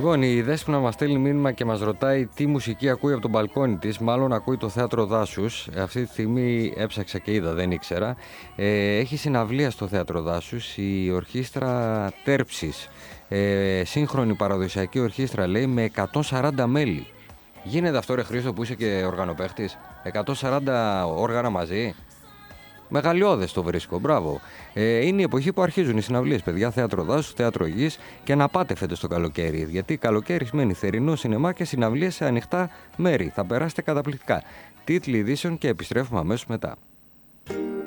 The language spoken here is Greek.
Λοιπόν, η Δέσποινα μας στέλνει μήνυμα και μας ρωτάει τι μουσική ακούει από τον μπαλκόνι της. Μάλλον ακούει το Θέατρο Δάσους. Αυτή τη στιγμή έψαξα και είδα, δεν ήξερα. Έχει συναυλία στο Θέατρο Δάσους η ορχήστρα Τέρψης. Σύγχρονη παραδοσιακή ορχήστρα, λέει, με 140 μέλη. Γίνεται αυτό, ρε Χρήστο, που είσαι και οργανοπαίχτης? 140 όργανα μαζί. Μεγαλειώδες το βρίσκω, μπράβο. Είναι η εποχή που αρχίζουν οι συναυλίες, παιδιά. Θέατρο Δάσους, Θέατρο Γης, και να πάτε φέτος το καλοκαίρι. Γιατί καλοκαίρι σημαίνει θερινό σινεμά και συναυλίες σε ανοιχτά μέρη. Θα περάσετε καταπληκτικά. Τίτλοι ειδήσεων και επιστρέφουμε αμέσως μετά.